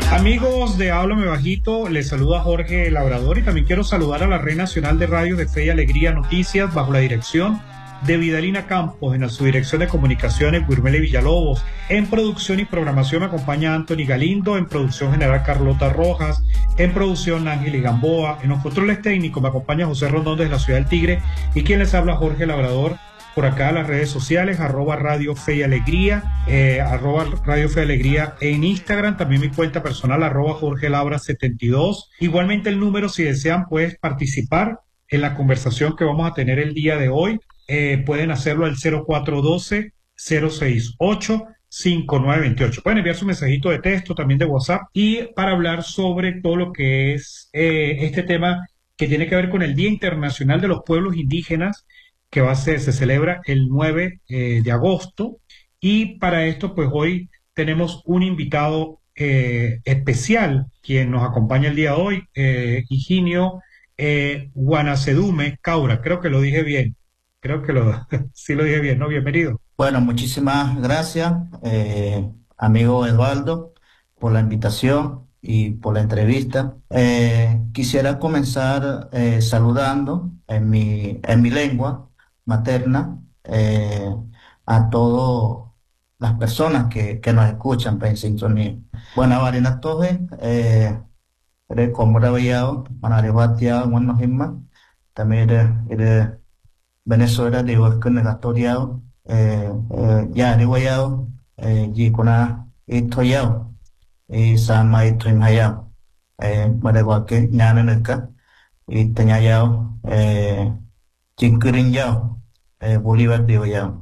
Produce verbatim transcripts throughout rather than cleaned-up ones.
Amigos de Háblame Bajito, les saluda Jorge Labrador y también quiero saludar a la Red Nacional de Radio de Fe y Alegría Noticias bajo la dirección de Vidalina Campos, en la subdirección de comunicaciones Guirmele Villalobos. En producción y programación me acompaña Anthony Galindo, en producción general Carlota Rojas, en producción Ángel Gamboa, en los controles técnicos me acompaña José Rondón desde la Ciudad del Tigre y quien les habla Jorge Labrador. Por acá las redes sociales, arroba Radio Fe y Alegría, eh, arroba Radio Fe y Alegría en Instagram, también mi cuenta personal, arroba Jorge Labra setenta y dos. Igualmente el número, si desean, puedes participar en la conversación que vamos a tener el día de hoy. Eh, pueden hacerlo al cero cuatro uno dos, cero seis ocho, cinco nueve dos ocho. Pueden enviar su mensajito de texto, también de WhatsApp, y para hablar sobre todo lo que es eh, este tema que tiene que ver con el Día Internacional de los Pueblos Indígenas, que va a ser, se celebra el nueve eh, de agosto, y para esto pues hoy tenemos un invitado eh, especial, quien nos acompaña el día de hoy, eh, Higinio eh, Guanacedume Caura, creo que lo dije bien, creo que lo, sí lo dije bien, ¿no? Bienvenido. Bueno, muchísimas gracias, eh, amigo Eduardo, por la invitación y por la entrevista. Eh, quisiera comenzar eh, saludando en mi, en mi lengua materna eh, a todas las personas que, que nos escuchan pues, en sintonía. Bueno, Varina Toje, eh, eres como Raballado, Manarihuatia, Buenos Himma, también eres, eres Venezuela, de igual que Negatoriado, eh, eh, ya Ariwayado, eh, Yikuna, Itoyao, y Sama Itoimhayao, eh, Mareguaque, Ñaneneka, y Teñayao, eh, Chinkirinyao, eh, Bolívar de Guayao,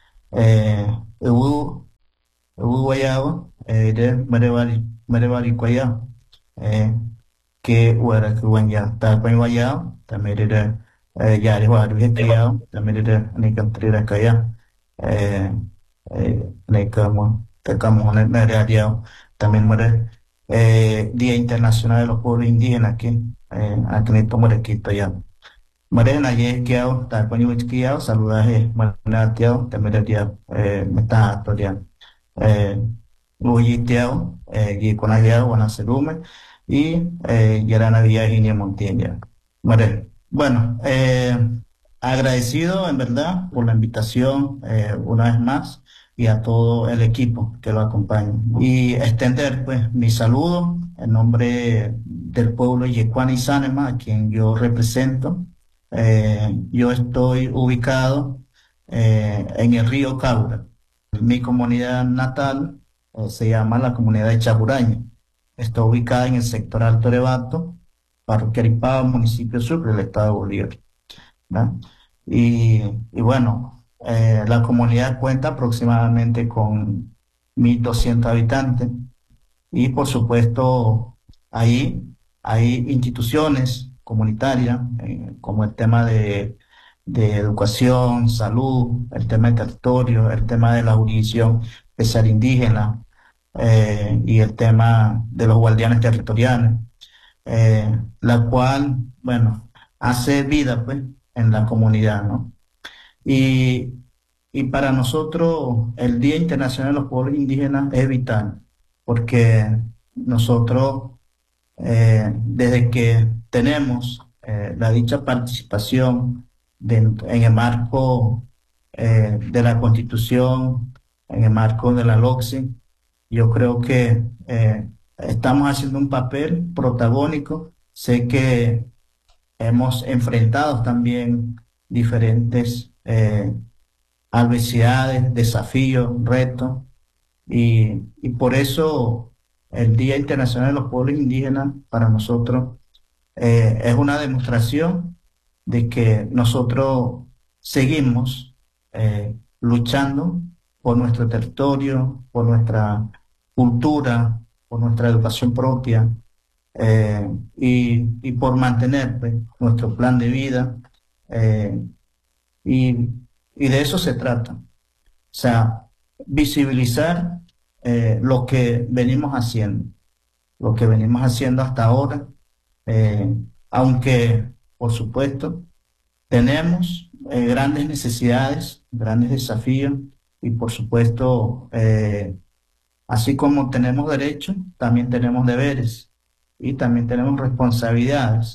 eh, Ubu, Ubu Guayao, eh, de Marevari, Marevari Guayao, eh, que Uera Kuanya, Tapan Guayao, también de eh, ya de Guayao, Vietnam, también de Nikan Trira Kaya, eh, eh, Nikamo, Tecamo, Neriadiao, también muere, eh, Día Internacional de los Pueblos Indígenas aquí, eh, aquí en Tomorequito ya. Marena ye kiao ta poni wich kiao saludaje marena tiao también dia eh meta toria eh luyi tiao eh y con allá wana serume y eh yerana vía Ginia Montiella. Mare. Bueno, eh agradecido en verdad por la invitación eh una vez más y a todo el equipo que lo acompaña y extender pues mi saludo en nombre del pueblo Yecuani Sanema a quien yo represento. Eh, yo estoy ubicado eh, en el río Caura. Mi comunidad natal eh, se llama la comunidad de Chapuraña. Está ubicada en el sector Alto Erevato, parroquia Aripao, municipio Sucre, del estado de Bolívar, ¿verdad? Y, y bueno, eh, la comunidad cuenta aproximadamente con mil doscientos habitantes y por supuesto ahí hay instituciones comunitarias eh, como el tema de, de educación, salud, el tema del territorio, el tema de la jurisdicción especial indígena eh, y el tema de los guardianes territoriales, eh, la cual, bueno, hace vida pues en la comunidad, ¿no? Y, y para nosotros el Día Internacional de los Pueblos Indígenas es vital porque nosotros eh, desde que tenemos eh, la dicha participación de- en el marco eh, de la Constitución, en el marco de la LOCSI, yo creo que eh, estamos haciendo un papel protagónico. Sé que hemos enfrentado también diferentes eh, adversidades, desafíos, retos, y, y por eso el Día Internacional de los Pueblos Indígenas para nosotros eh, es una demostración de que nosotros seguimos eh, luchando por nuestro territorio, por nuestra cultura, por nuestra educación propia eh, y, y por mantener pues, nuestro plan de vida eh, y, y de eso se trata. O sea, visibilizar eh, lo que venimos haciendo, lo que venimos haciendo hasta ahora, eh, aunque, por supuesto, tenemos eh, grandes necesidades, grandes desafíos y, por supuesto, eh, así como tenemos derechos, también tenemos deberes y también tenemos responsabilidades.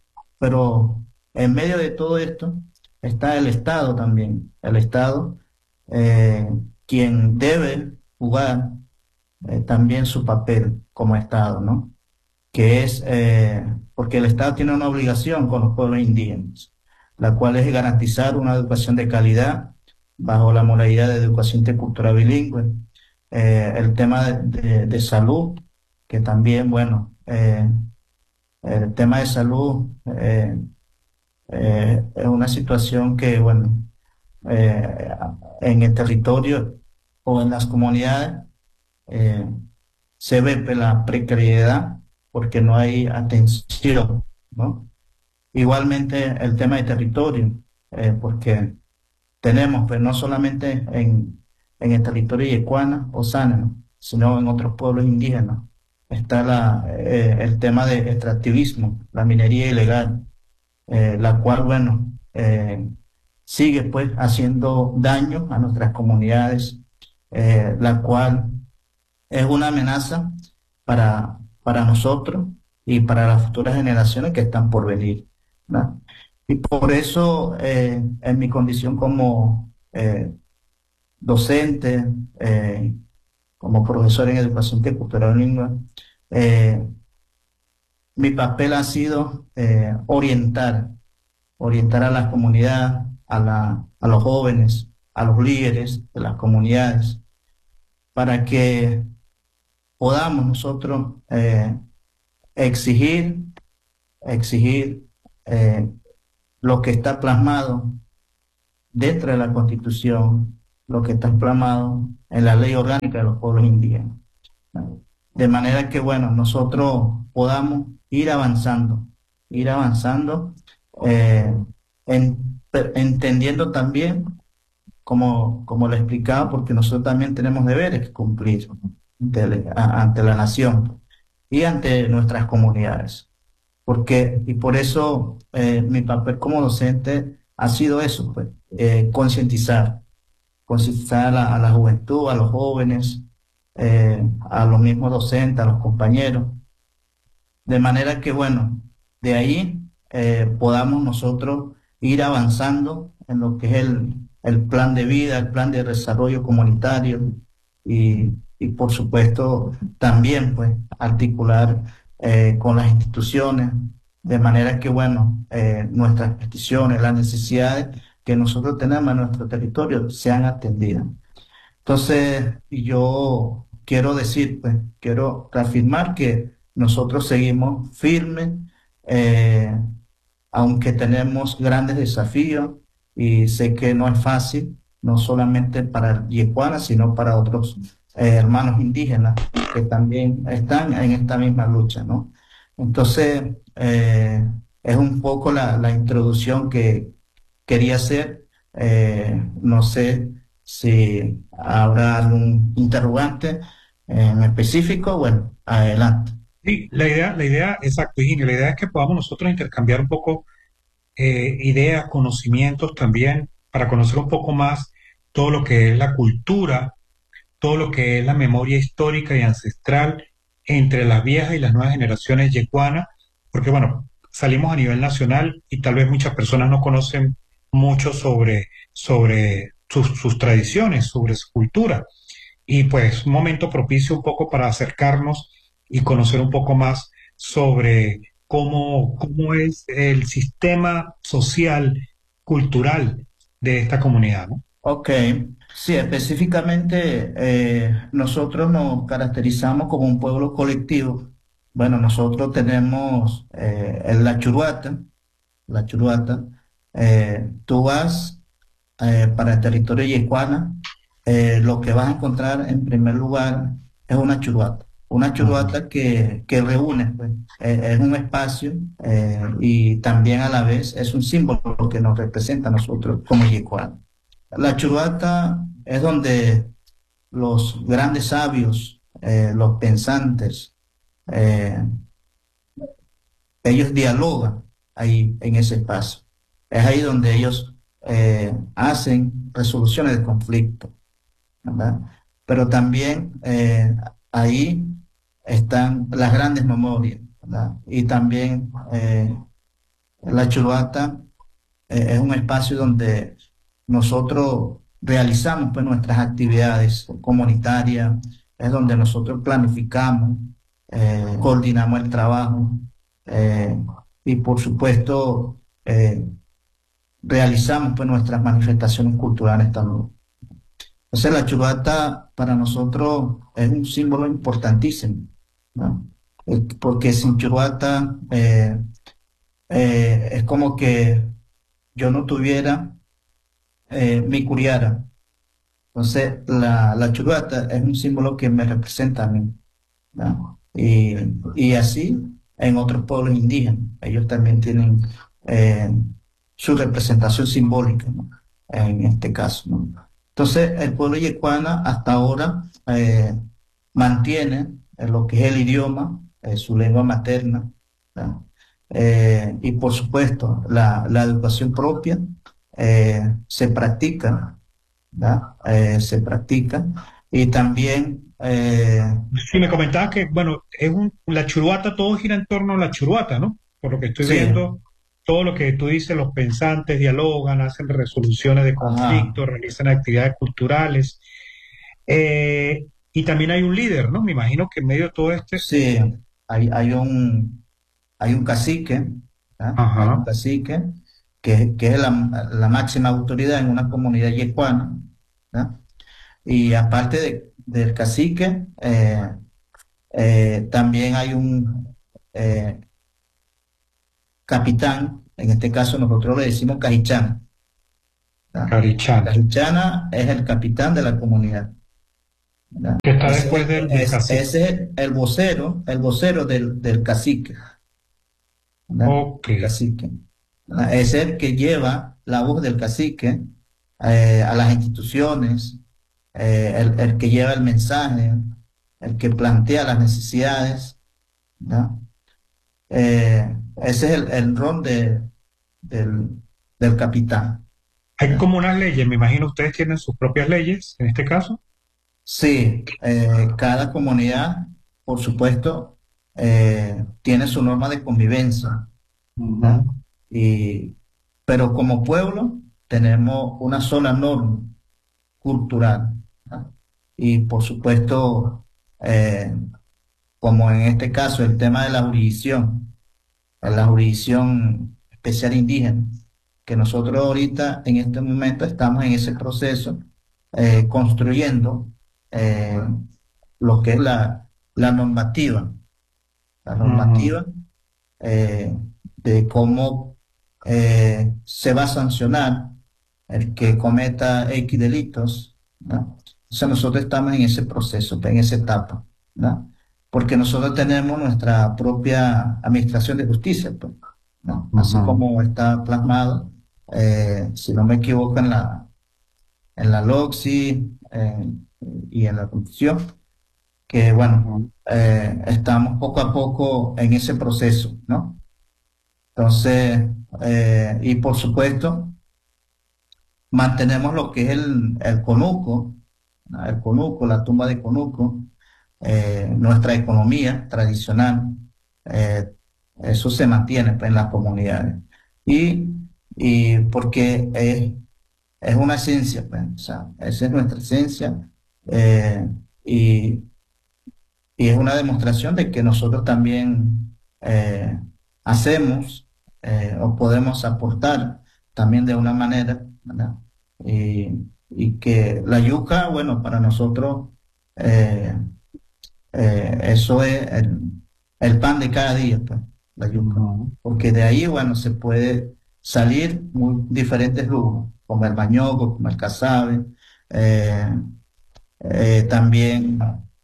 Pero en medio de todo esto está el Estado también. El Estado, eh, quien debe jugar eh, también su papel como Estado, ¿no? Que es, eh, porque el Estado tiene una obligación con los pueblos indígenas, la cual es garantizar una educación de calidad bajo la modalidad de educación intercultural bilingüe. Eh, el tema de, de- de salud, que también, bueno, eh, el tema de salud eh, eh, es una situación que, bueno, eh, en el territorio o en las comunidades eh, se ve pues, la precariedad porque no hay atención, ¿no? Igualmente el tema de territorio, eh, porque tenemos, pues no solamente en, en el territorio yecuana o sana, ¿no? Sino en otros pueblos indígenas. Está la, eh, el tema de extractivismo, la minería ilegal, eh, la cual, bueno, eh, sigue pues haciendo daño a nuestras comunidades, eh, la cual es una amenaza para, para nosotros y para las futuras generaciones que están por venir, ¿verdad? Y por eso, eh, en mi condición como eh, docente, eh, como profesor en educación cultural lingüe, eh, mi papel ha sido eh, orientar, orientar a la comunidad, a la, a los jóvenes, a los líderes de las comunidades, para que podamos nosotros eh, exigir, exigir eh, lo que está plasmado dentro de la Constitución, lo que está plasmado en la ley orgánica de los pueblos indígenas. ¿No? De manera que, bueno, nosotros podamos ir avanzando, ir avanzando, eh, en- per- entendiendo también, como, como le explicaba, porque nosotros también tenemos deberes que cumplir ante, la- a- ante la nación y ante nuestras comunidades. Porque, y por eso eh, mi papel como docente ha sido eso, pues, eh, concientizar, concientizar a la, a la juventud, a los jóvenes, eh, a los mismos docentes, a los compañeros, de manera que, bueno, de ahí eh, podamos nosotros ir avanzando en lo que es el, el plan de vida, el plan de desarrollo comunitario y, y por supuesto, también, pues, articular eh, con las instituciones, de manera que, bueno, eh, nuestras peticiones, las necesidades que nosotros tenemos en nuestro territorio sean atendidas. Entonces, yo quiero decir, pues, quiero reafirmar que nosotros seguimos firmes, eh, aunque tenemos grandes desafíos y sé que no es fácil, no solamente para Yecuana, sino para otros eh, hermanos indígenas que también están en esta misma lucha, ¿no? Entonces, eh, es un poco la, la introducción que quería hacer. Eh, no sé si habrá algún interrogante en específico. Bueno, adelante. Sí, la idea, la idea, exacto, Higinio, la idea es que podamos nosotros intercambiar un poco eh, ideas, conocimientos también, para conocer un poco más todo lo que es la cultura, todo lo que es la memoria histórica y ancestral entre las viejas y las nuevas generaciones yecuanas, porque bueno, salimos a nivel nacional y tal vez muchas personas no conocen mucho sobre, sobre sus, sus tradiciones, sobre su cultura. Y pues un momento propicio un poco para acercarnos y conocer un poco más sobre cómo, cómo es el sistema social, cultural de esta comunidad, ¿no? Ok, sí, específicamente eh, nosotros nos caracterizamos como un pueblo colectivo. Bueno, nosotros tenemos eh, el- la churuata, la churuata. Eh, tú vas eh, para el territorio yecuana, eh, lo que vas a encontrar en primer lugar es una churuata. Una Ajá. churuata que, que reúne, pues, eh, es un espacio eh, y también a la vez es un símbolo que nos representa a nosotros como yecuanos. La churuata es donde los grandes sabios, eh, los pensantes, eh, ellos dialogan ahí en ese espacio. Es ahí donde ellos eh, hacen resoluciones de conflicto, ¿verdad? pero también eh, ahí están las grandes memorias, ¿verdad? Y también eh, la Chuluata eh, es un espacio donde nosotros realizamos pues, nuestras actividades comunitarias, es donde nosotros planificamos, eh, coordinamos el trabajo eh, y por supuesto eh, realizamos pues, nuestras manifestaciones culturales también. Entonces la chulata para nosotros es un símbolo importantísimo, ¿no? Eh, Porque sin chulata eh, eh, es como que yo no tuviera eh, mi curiara. Entonces la, la chulata es un símbolo que me representa a mí, ¿no? Y, y así en otros pueblos indígenas, ellos también tienen eh, su representación simbólica, ¿no? En este caso, ¿no? Entonces, el pueblo yecuana hasta ahora eh, mantiene eh, lo que es el idioma, eh, su lengua materna, ¿no? Eh, y por supuesto, la, la educación propia eh, se practica, ¿no? Eh, se practica y también eh, Sí, me comentabas que, bueno, es un, la churuata, todo gira en torno a la churuata, ¿no? Por lo que estoy sí, viendo, todo lo que tú dices, los pensantes dialogan, hacen resoluciones de ajá, conflictos, realizan actividades culturales. Eh, y también hay un líder, ¿no? Me imagino que en medio de todo este... sí, hay, hay un, hay un cacique, ¿ah? Hay un Ajá. cacique que, que es la, la máxima autoridad en una comunidad yecuana, ¿ah? Y aparte de- del cacique, eh, eh, también hay un eh, capitán, en este caso nosotros le decimos cajichana, ¿ah? El Carichana, cajichana es el capitán de la comunidad, ¿verdad? que está después Ese del, del es, cacique. ese es el vocero, el vocero del, del cacique, ¿verdad? Ok. El cacique. ¿Verdad? Es el que lleva la voz del cacique eh, a las instituciones, eh, el, el que lleva el mensaje, el que plantea las necesidades, ¿verdad? Eh, ese es el, el rol de, del, del capitán, Hay ¿verdad? como unas leyes, me imagino ustedes tienen sus propias leyes en este caso. Sí, eh, cada comunidad, por supuesto, eh, tiene su norma de convivencia, ¿verdad? Ujú. Y, pero como pueblo tenemos una sola norma cultural, ¿verdad? Y por supuesto, eh, como en este caso el tema de la jurisdicción, la jurisdicción especial indígena, que nosotros ahorita en este momento estamos en ese proceso eh, construyendo eh, lo que es la, la normativa, la Ujú. normativa eh, de cómo eh, se va a sancionar el que cometa X delitos, ¿no? O sea, nosotros estamos en ese proceso, en esa etapa, ¿no? Porque nosotros tenemos nuestra propia administración de justicia, pues, ¿no? Así Ujú. como está plasmado, eh, si no me equivoco, en la, en la LOXI eh, y en la Constitución, que bueno, Ujú. eh, estamos poco a poco en ese proceso, ¿no? Entonces, eh, y por supuesto, mantenemos lo que es el, el conuco, ¿no? El conuco, la tumba de conuco, eh, nuestra economía tradicional, eh, eso se mantiene pues, en las comunidades. Y, y porque es, es una esencia, pues, o sea, esa es nuestra esencia, eh, y, y es una demostración de que nosotros también eh, hacemos eh, o podemos aportar también de una manera, ¿verdad? Y, y que la yuca, bueno, para nosotros eh, eh, eso es el, el pan de cada día, pues, la yuca. Ujú. Porque de ahí, bueno, se puede salir muy diferentes rubros, como el bañoco, como el casabe, eh, eh, también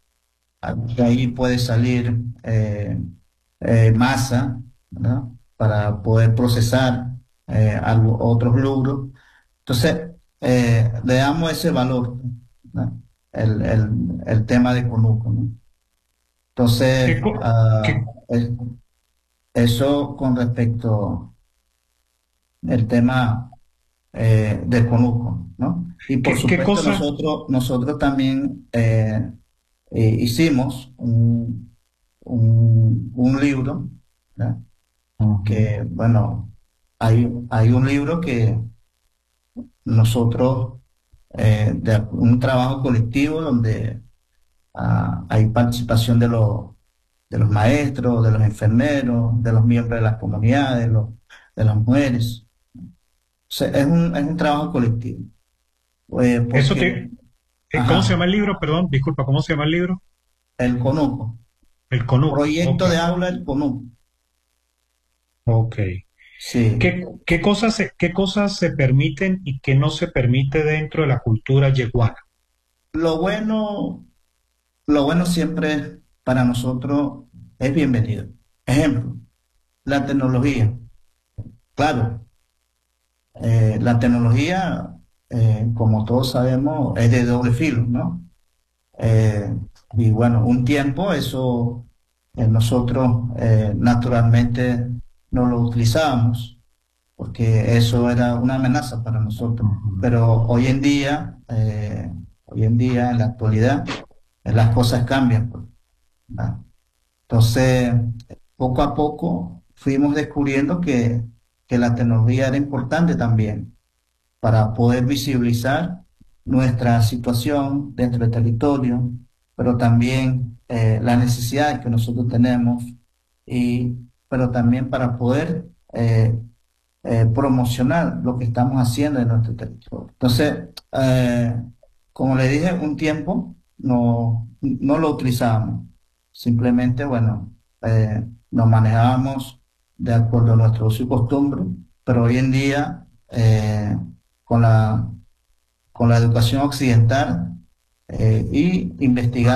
de ahí puede salir eh, eh, masa, ¿verdad? Para poder procesar eh, algo- otros rubros. Entonces, eh, le damos ese valor, ¿no? El, el- el tema de Conuco, ¿no? Entonces, ¿Qué, co- ah, qué- es- eso con respecto al tema. eh, de Conuco, ¿no? Y por ¿Qué, qué supuesto cosa? nosotros, nosotros también eh, eh, hicimos un, un, un libro, ¿verdad? Ujú. Que, bueno, hay, hay un libro que nosotros, eh, de un trabajo colectivo donde ah, hay participación de los, de los maestros, de los enfermeros, de los miembros de las comunidades, los- de las mujeres. O sea, es un, es un trabajo colectivo, eh, Eso porque, te, eh, ¿cómo se llama ajá, el libro? Perdón, disculpa, ¿cómo se llama el libro? el CONUCO, El Conuco. Ok, proyecto de aula del CONUCO, ok. sí. ¿Qué, qué cosas se, qué cosas se permiten y qué no se permite dentro de la cultura yeguana? Lo bueno, lo bueno siempre para nosotros es bienvenido. Ejemplo, la tecnología. Claro, eh, la tecnología, eh, como todos sabemos, es de doble filo, ¿no? Eh, y bueno, un tiempo eso eh, nosotros eh, naturalmente no lo utilizábamos porque eso era una amenaza para nosotros. Ujú. Pero hoy en día, eh, hoy en día, en la actualidad, eh, las cosas cambian, pues, ¿verdad? Entonces, poco a poco fuimos descubriendo que, que la tecnología era importante también para poder visibilizar nuestra situación dentro del territorio, pero también eh, las necesidades que nosotros tenemos, y, pero también para poder eh, eh, promocionar lo que estamos haciendo en nuestro territorio. Entonces, eh, como le dije, un tiempo no, no lo utilizábamos, simplemente, bueno, eh, nos manejábamos de acuerdo a nuestro uso y costumbre, pero hoy en día, eh, con la, con la educación occidental eh, y investigando